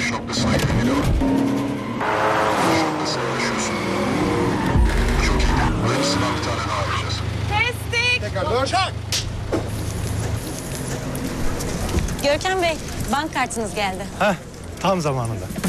çıkış noktasına geliyor. Çıkış noktasına ulaşıyorsun. Çok iyi. Aynısından bir tane daha yapacağız. Kestik. Tekrar dön. Çak. Görkem Bey, bank kartınız geldi. Heh, tam zamanında.